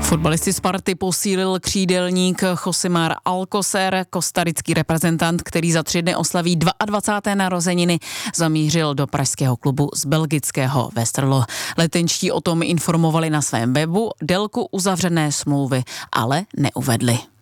Fotbalisty Sparty posílil křídelník Josimar Alcocer, kostarický reprezentant, který za 3 dny oslaví 22. narozeniny, zamířil do pražského klubu z belgického Westerlo. Letenčtí o tom informovali na svém webu, délku uzavřené smlouvy ale neuvedli.